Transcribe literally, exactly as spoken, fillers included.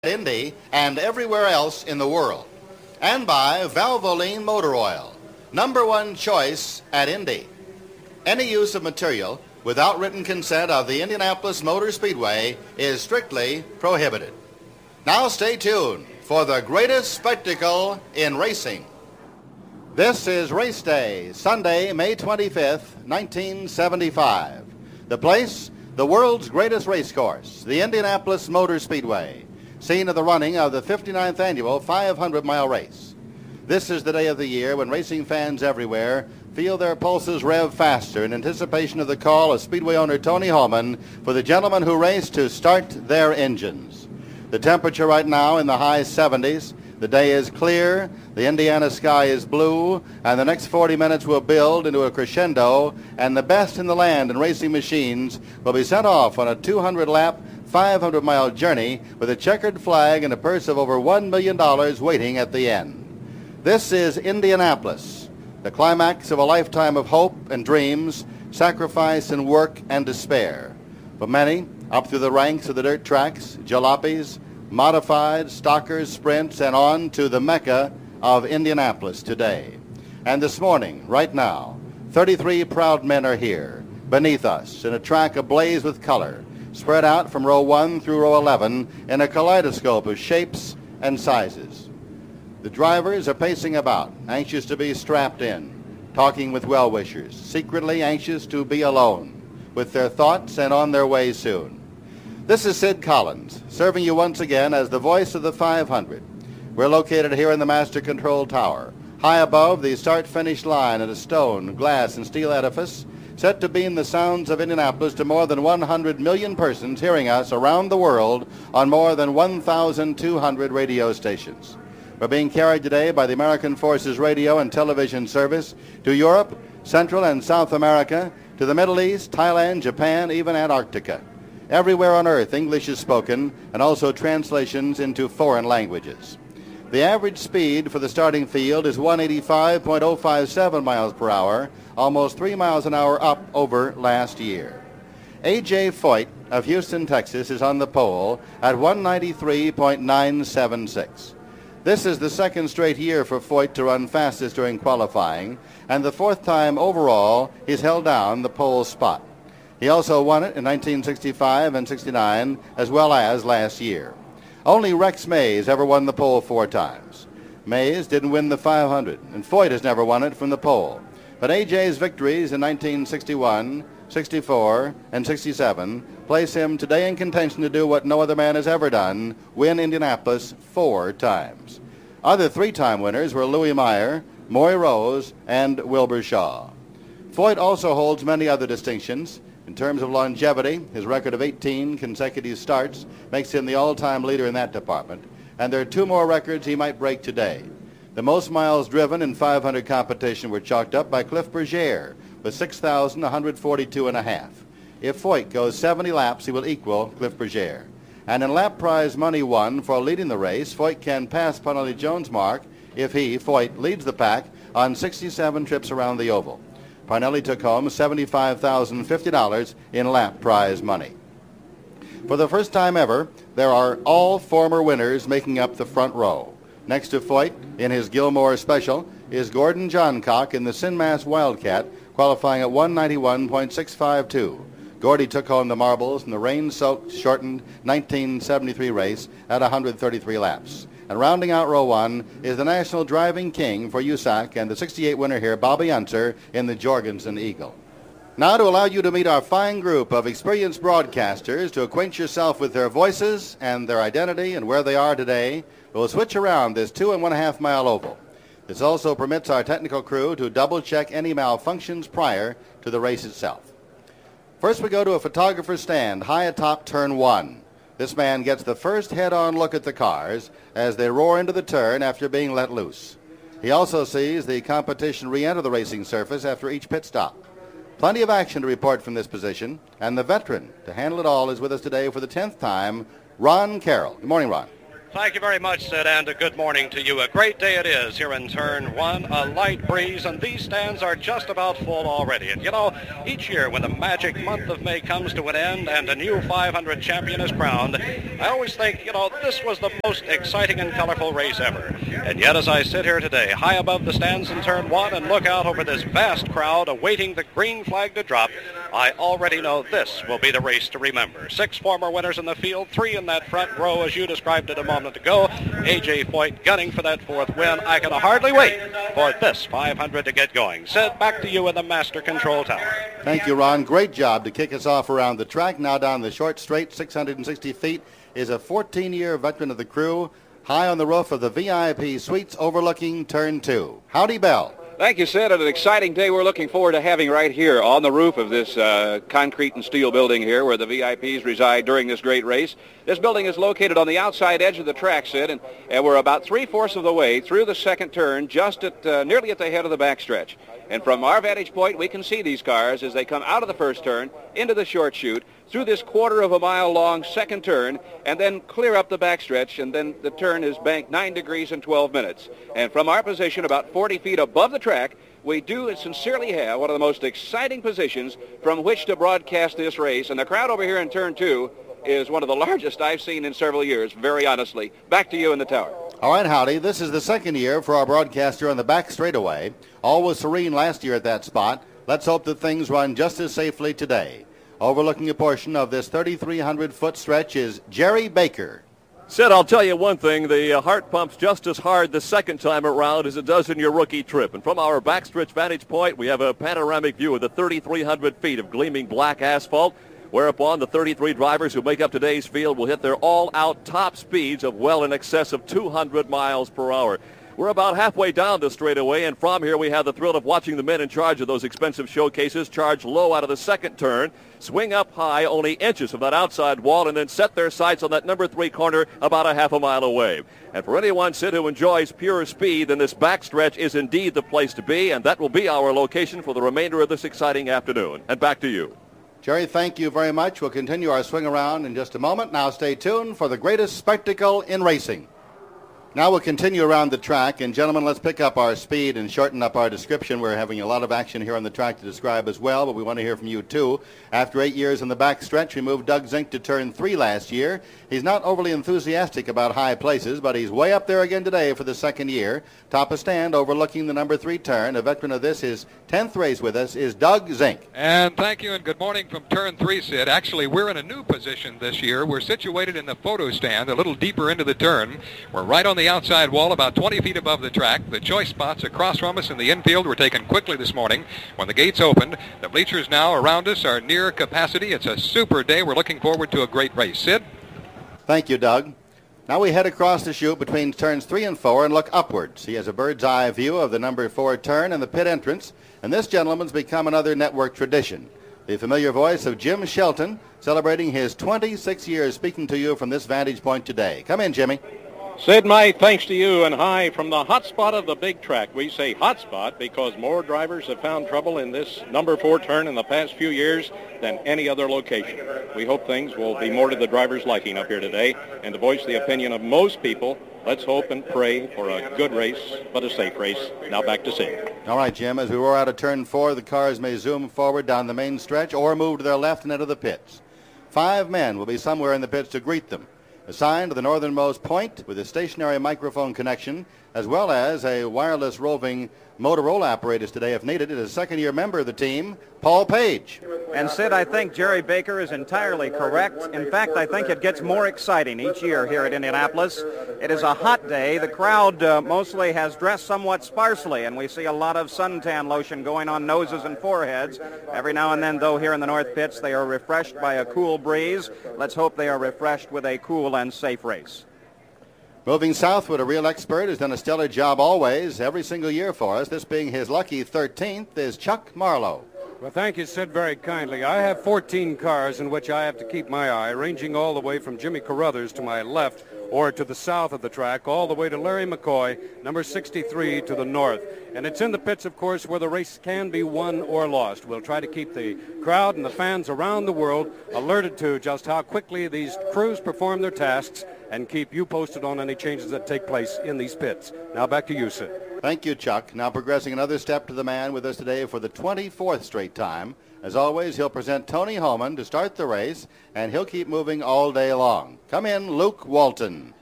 Indy and everywhere else in the world. And by Valvoline Motor Oil, number one choice at Indy. Any use of material without written consent of the Indianapolis Motor Speedway is strictly prohibited. Now stay tuned for the greatest spectacle in racing. This is Race Day, Sunday, May twenty-fifth, nineteen seventy-five. The place, the world's greatest race course, the Indianapolis Motor Speedway, scene of the running of the fifty-ninth annual five hundred mile race. This is the day of the year when racing fans everywhere feel their pulses rev faster in anticipation of the call of Speedway owner Tony Hulman for the gentlemen who race to start their engines. The temperature right now in the high seventies. The day is clear, the Indiana sky is blue, and the next forty minutes will build into a crescendo, and the best in the land in racing machines will be sent off on a two hundred lap, five hundred mile journey with a checkered flag and a purse of over one million dollars waiting at the end. This is Indianapolis, the climax of a lifetime of hope and dreams, sacrifice and work and despair. For many, up through the ranks of the dirt tracks, jalopies, modified, stockers, sprints, and on to the Mecca of Indianapolis today. And this morning, right now, thirty-three proud men are here, beneath us, in a track ablaze with color, spread out from row one through row eleven in a kaleidoscope of shapes and sizes. The drivers are pacing about, anxious to be strapped in, talking with well-wishers, secretly anxious to be alone, with their thoughts and on their way soon. This is Sid Collins, serving you once again as the voice of the five hundred. We're located here in the Master Control Tower, high above the start-finish line at a stone, glass, and steel edifice set to beam the sounds of Indianapolis to more than one hundred million persons hearing us around the world on more than one thousand two hundred radio stations. We're being carried today by the American Forces Radio and Television Service to Europe, Central and South America, to the Middle East, Thailand, Japan, even Antarctica. Everywhere on earth, English is spoken, and also translations into foreign languages. The average speed for the starting field is one eighty-five point oh five seven miles per hour, almost three miles an hour up over last year. A J Foyt of Houston, Texas, is on the pole at one ninety-three point nine seven six. This is the second straight year for Foyt to run fastest during qualifying, and the fourth time overall he's held down the pole spot. He also won it in nineteen sixty-five and sixty-nine, as well as last year. Only Rex Mays ever won the pole four times. Mays didn't win the five hundred, and Foyt has never won it from the pole. But A J's victories in nineteen sixty-one, sixty-four, and sixty-seven place him today in contention to do what no other man has ever done, win Indianapolis four times. Other three-time winners were Louis Meyer, Maury Rose, and Wilbur Shaw. Foyt also holds many other distinctions. In terms of longevity, his record of eighteen consecutive starts makes him the all-time leader in that department, and there are two more records he might break today. The most miles driven in five hundred competition were chalked up by Cliff Bergier with six thousand one hundred forty-two and a half. If Foyt goes seventy laps, he will equal Cliff Bergier. And in lap prize money won for leading the race, Foyt can pass Parnelli Jones' mark if he, Foyt, leads the pack on sixty-seven trips around the oval. Parnelli took home seventy-five thousand fifty dollars in lap prize money. For the first time ever, there are all former winners making up the front row. Next to Foyt, in his Gilmore Special, is Gordon Johncock in the Sinmas Wildcat, qualifying at one ninety-one point six five two. Gordy took home the marbles in the rain-soaked, shortened nineteen seventy-three race at one hundred thirty-three laps. And rounding out row one is the national driving king for U S A C and the sixty-eight winner here, Bobby Unser, in the Jorgensen Eagle. Now, to allow you to meet our fine group of experienced broadcasters, to acquaint yourself with their voices and their identity and where they are today, we'll switch around this two and one half mile oval. This also permits our technical crew to double-check any malfunctions prior to the race itself. First, we go to a photographer's stand high atop turn one. This man gets the first head-on look at the cars as they roar into the turn after being let loose. He also sees the competition re-enter the racing surface after each pit stop. Plenty of action to report from this position, and the veteran to handle it all is with us today for the tenth time, Ron Carroll. Good morning, Ron. Thank you very much, Sid, and a good morning to you. A great day it is here in Turn one, a light breeze, and these stands are just about full already. And, you know, each year when the magic month of May comes to an end and a new five hundred champion is crowned, I always think, you know, this was the most exciting and colorful race ever. And yet, as I sit here today, high above the stands in Turn one and look out over this vast crowd awaiting the green flag to drop, I already know this will be the race to remember. Six former winners in the field, three in that front row, as you described it a moment ago. A J Foyt gunning for that fourth win. I can hardly wait for this five hundred to get going. Sid, back to you in the master control tower. Thank you, Ron. Great job to kick us off around the track. Now down the short straight, six hundred sixty feet, is a fourteen-year veteran of the crew, high on the roof of the V I P suites overlooking Turn two. Howdy, Bell. Thank you, Sid. An exciting day we're looking forward to having right here on the roof of this uh, concrete and steel building here where the V I Ps reside during this great race. This building is located on the outside edge of the track, Sid, and, and we're about three-fourths of the way through the second turn, just at uh, nearly at the head of the backstretch. And from our vantage point, we can see these cars as they come out of the first turn into the short chute, through this quarter of a mile long second turn, and then clear up the backstretch, and then the turn is banked nine degrees and twelve minutes. And from our position about forty feet above the track, we do sincerely have one of the most exciting positions from which to broadcast this race. And the crowd over here in turn two is one of the largest I've seen in several years, very honestly. Back to you in the tower. All right, Howdy. This is the second year for our broadcaster on the back straightaway. All was serene last year at that spot. Let's hope that things run just as safely today. Overlooking a portion of this thirty-three hundred foot stretch is Jerry Baker. Sid, I'll tell you one thing. The uh, heart pumps just as hard the second time around as it does in your rookie trip. And from our backstretch vantage point, we have a panoramic view of the thirty-three hundred feet of gleaming black asphalt, whereupon the thirty-three drivers who make up today's field will hit their all-out top speeds of well in excess of two hundred miles per hour. We're about halfway down the straightaway, and from here we have the thrill of watching the men in charge of those expensive showcases charge low out of the second turn, swing up high only inches from that outside wall, and then set their sights on that number three corner about a half a mile away. And for anyone, Sid, who enjoys pure speed, then this backstretch is indeed the place to be, and that will be our location for the remainder of this exciting afternoon. And back to you. Jerry, thank you very much. We'll continue our swing around in just a moment. Now stay tuned for the greatest spectacle in racing. Now we'll continue around the track, and gentlemen, let's pick up our speed and shorten up our description. We're having a lot of action here on the track to describe as well, but we want to hear from you too. After eight years in the back stretch, we moved Doug Zink to turn three last year. He's not overly enthusiastic about high places, but he's way up there again today for the second year. Top of stand, overlooking the number three turn. A veteran of this, his tenth race with us, is Doug Zink. And thank you, and good morning from turn three, Sid. Actually, we're in a new position this year. We're situated in the photo stand, a little deeper into the turn. We're right on the outside wall, about twenty feet above the track. The choice spots across from us in the infield were taken quickly this morning when the gates opened. The bleachers now around us are near capacity. It's a super day. We're looking forward to a great race. Sid? Thank you, Doug. Now we head across the chute between turns three and four and look upwards. He has a bird's eye view of the number four turn and the pit entrance, and this gentleman's become another network tradition. The familiar voice of Jim Shelton, celebrating his twenty-six years, speaking to you from this vantage point today. Come in, Jimmy. Sid, my thanks to you, and hi from the hot spot of the big track. We say hot spot because more drivers have found trouble in this number four turn in the past few years than any other location. We hope things will be more to the drivers' liking up here today, and to voice the opinion of most people, let's hope and pray for a good race, but a safe race. Now back to Sid. All right, Jim, as we roar out of turn four, the cars may zoom forward down the main stretch or move to their left and enter the pits. Five men will be somewhere in the pits to greet them. Assigned to the northernmost point with a stationary microphone connection, as well as a wireless roving Motorola apparatus today if needed, is a second-year member of the team, Paul Page. And Sid, I think Jerry Baker is entirely correct. In fact, I think it gets more exciting each year here at Indianapolis. It is a hot day. The crowd uh, mostly has dressed somewhat sparsely, and we see a lot of suntan lotion going on noses and foreheads. Every now and then, though, here in the north pits, they are refreshed by a cool breeze. Let's hope they are refreshed with a cool and safe race. Moving southward, a real expert has done a stellar job always, every single year for us. This being his lucky thirteenth is Chuck Marlowe. Well, thank you, Sid, very kindly. I have fourteen cars in which I have to keep my eye, ranging all the way from Jimmy Carruthers to my left or to the south of the track, all the way to Larry McCoy, number sixty-three, to the north. And it's in the pits, of course, where the race can be won or lost. We'll try to keep the crowd and the fans around the world alerted to just how quickly these crews perform their tasks and keep you posted on any changes that take place in these pits. Now back to you, Sid. Thank you, Chuck. Now progressing another step to the man with us today for the twenty-fourth straight time. As always, he'll present Tony Homan to start the race, and he'll keep moving all day long. Come in, Luke Walton.